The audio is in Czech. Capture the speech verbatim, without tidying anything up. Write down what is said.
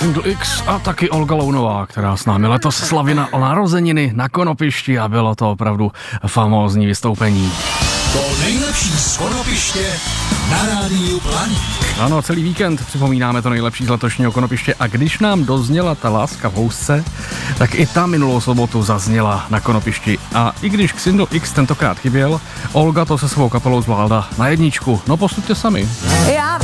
Xindl X a taky Olga Lounová, která s námi letos slavila narozeniny na Konopišti a bylo to opravdu famózní vystoupení. To nejlepší z Konopiště na rádiu Planík. Ano, celý víkend připomínáme to nejlepší z letošního Konopiště a když nám dozněla ta láska v housce, tak i ta minulou sobotu zazněla na Konopišti. A i když Xindl X tentokrát chyběl, Olga to se svou kapelou zvládla na jedničku. No posuďte sami. Já